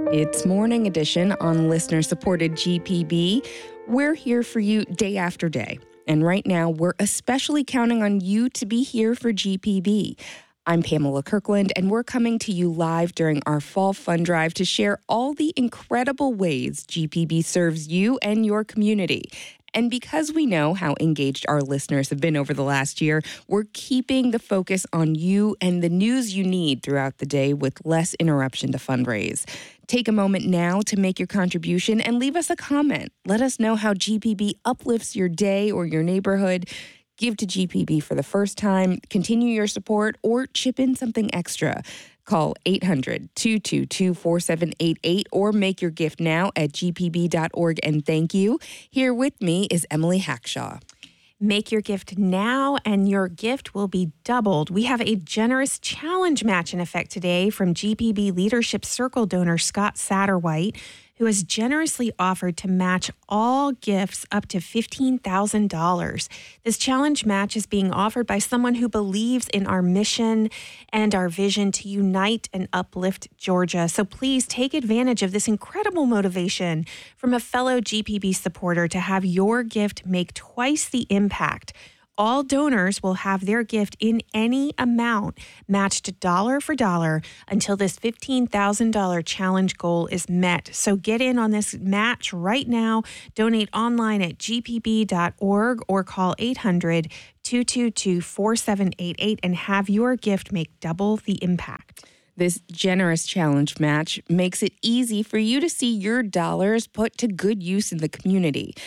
It's Morning Edition on listener-supported GPB. We're here for you day after day. And right now, we're especially counting on you to be here for GPB. I'm Pamela Kirkland, and we're coming to you live during our Fall Fund Drive to share all the incredible ways GPB serves you and your community. And because we know how engaged our listeners have been over the last year, we're keeping the focus on you and the news you need throughout the day with less interruption to fundraise. Take a moment now to make your contribution and leave us a comment. Let us know how GPB uplifts your day or your neighborhood. Give to GPB for the first time, continue your support, or chip in something extra. Call 800-222-4788 or make your gift now at gpb.org. And thank you. Here with me is Emily Hackshaw. Make your gift now and your gift will be doubled. We have a generous challenge match in effect today from GPB Leadership Circle donor Scott Satterwhite, who has generously offered to match all gifts up to $15,000. This challenge match is being offered by someone who believes in our mission and our vision to unite and uplift Georgia. So please take advantage of this incredible motivation from a fellow GPB supporter to have your gift make twice the impact. All donors will have their gift in any amount matched dollar for dollar until this $15,000 challenge goal is met. So get in on this match right now. Donate online at gpb.org or call 800-222-4788 and have your gift make double the impact. This generous challenge match makes it easy for you to see your dollars put to good use in the community.